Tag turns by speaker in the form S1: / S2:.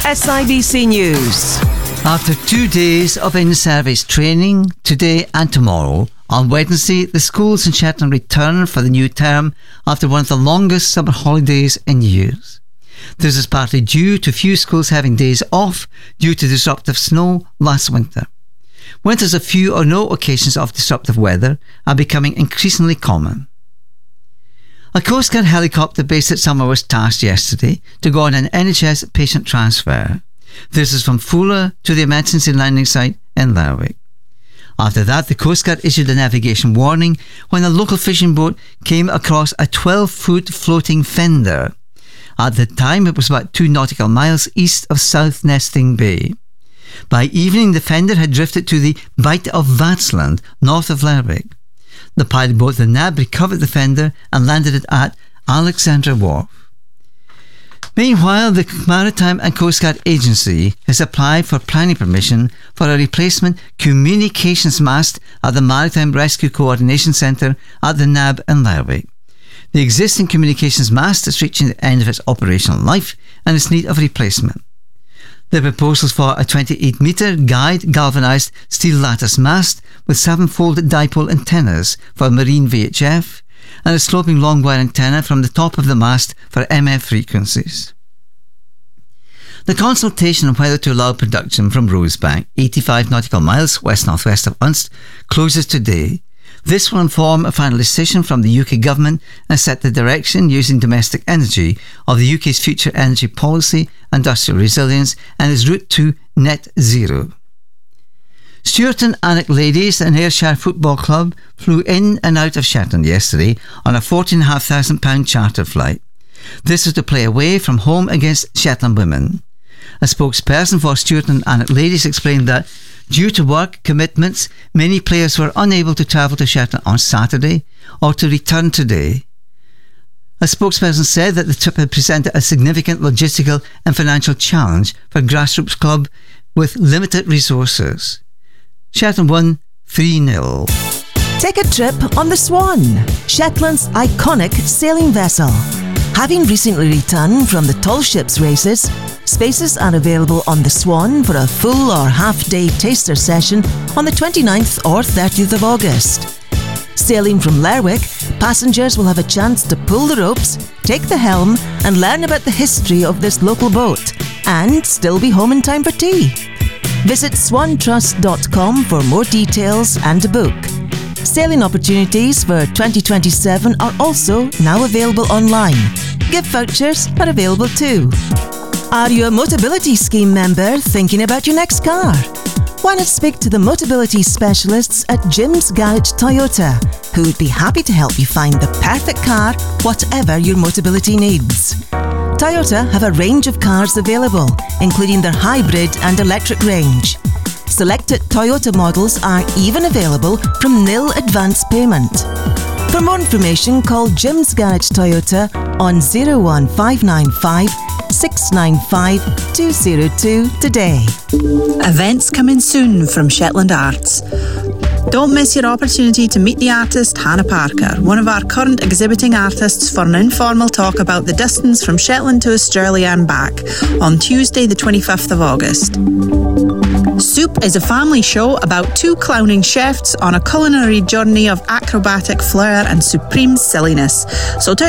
S1: SIBC News.
S2: After 2 days of in-service training, today and tomorrow, on Wednesday, the schools in Shetland return for the new term after one of the longest summer holidays in years. This is partly due to few schools having days off due to disruptive snow last winter. Winters of few or no occasions of disruptive weather are becoming increasingly common. A Coast Guard helicopter based at Summer was tasked yesterday to go on an NHS patient transfer. This is from Fuller to the emergency landing site in Lerwick. After that, the Coast Guard issued a navigation warning when a local fishing boat came across a 12-foot floating fender. At the time, it was about 2 nautical miles east of South Nesting Bay. By evening, the fender had drifted to the Bight of Vatsland, north of Lerwick. The pilot boat, the NAB, recovered the fender and landed it at Alexandra Wharf. Meanwhile, the Maritime and Coast Guard Agency has applied for planning permission for a replacement communications mast at the Maritime Rescue Coordination Centre at the NAB in Lerwick. The existing communications mast is reaching the end of its operational life and is in need of replacement. The proposals for a 28-metre guide galvanised steel lattice mast with 7-fold dipole antennas for marine VHF and a sloping long wire antenna from the top of the mast for MF frequencies. The consultation on whether to allow production from Rosebank, 85 nautical miles west-northwest of Unst, closes today. This will inform a final decision from the UK government and set the direction using domestic energy of the UK's future energy policy, industrial resilience and its route to net zero. Stuart and Alnwick Ladies and Ayrshire Football Club flew in and out of Shetland yesterday on a £14,500 charter flight. This was to play away from home against Shetland women. A spokesperson for Stuart and Alnwick Ladies explained that due to work commitments, many players were unable to travel to Shetland on Saturday or to return today. A spokesperson said that the trip had presented a significant logistical and financial challenge for a grassroots club with limited resources. Shetland won 3-0.
S1: Take a trip on the Swan, Shetland's iconic sailing vessel. Having recently returned from the tall ships races, spaces are available on the Swan for a full or half-day taster session on the 29th or 30th of August. Sailing from Lerwick, passengers will have a chance to pull the ropes, take the helm and learn about the history of this local boat and still be home in time for tea. Visit swantrust.com for more details and to book. Sailing opportunities for 2027 are also now available online. Gift vouchers are available too. Are you a Motability Scheme member thinking about your next car? Why not speak to the Motability specialists at Jim's Garage Toyota, who would be happy to help you find the perfect car, whatever your Motability needs. Toyota have a range of cars available, including their hybrid and electric range. Selected Toyota models are even available from nil advance payment. For more information, call Jim's Garage Toyota on 01595 695 202 today.
S3: Events coming soon from Shetland Arts. Don't miss your opportunity to meet the artist Hannah Parker, one of our current exhibiting artists, for an informal talk about the distance from Shetland to Australia and back on Tuesday the 25th of August. Soup is a family show about 2 clowning chefs on a culinary journey of acrobatic flair and supreme silliness. So